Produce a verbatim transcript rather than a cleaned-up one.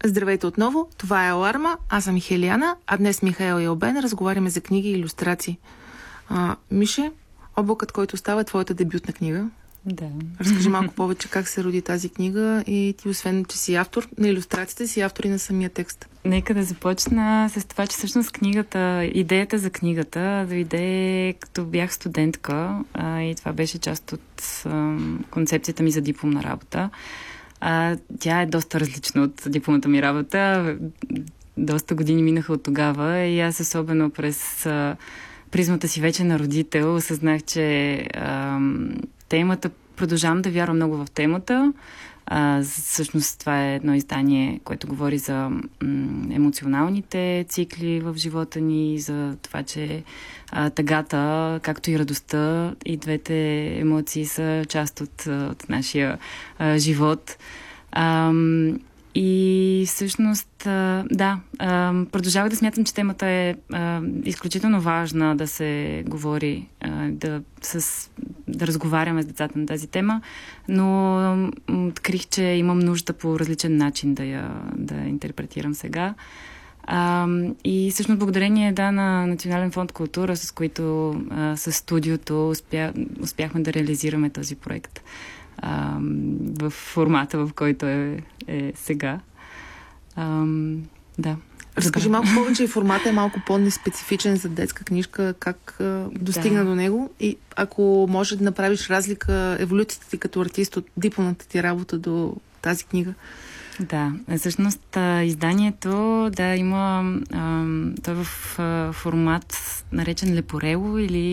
Здравейте отново, това е Аларма, аз съм Хелиана, а днес Михаел и Албен разговаряме за книги и илюстрации. А, Мише, Облакът, който става, е твоята дебютна книга. Да. Разкажи малко повече как се роди тази книга и ти, освен че си автор на илюстрациите, си автор и на самия текст. Нека да започна с това, че всъщност книгата, идеята за книгата дойде като бях студентка а, и това беше част от а, концепцията ми за дипломна работа. А, тя е доста различна от дипломната ми работа. Доста години минаха от тогава и аз особено през а, призмата си вече на родител осъзнах, че а, темата, продължавам да вярвам много в темата. А, всъщност това е едно издание, което говори за м- емоционалните цикли в живота ни, за това, че а, тъгата, както и радостта, и двете емоции са част от, от нашия а, живот. А, и всъщност, а, да, а, продължавах да смятам, че темата е а, изключително важна да се говори, а, да, с, да разговаряме с децата на тази тема, но а, открих, че имам нужда по различен начин да я да интерпретирам сега. А, и всъщност благодарение да, на Национален фонд култура, с които а, с студиото успя, успяхме да реализираме този проект а, в формата, в който е, е сега. А, да. Разкажи малко повече, и формата е малко по-неспецифичен за детска книжка, как а, достигна да. до него и ако може да направиш разлика, еволюцията ти като артист от дипломната ти работа до тази книга. Да, всъщност изданието да има, а, той е в а, формат наречен лепорело или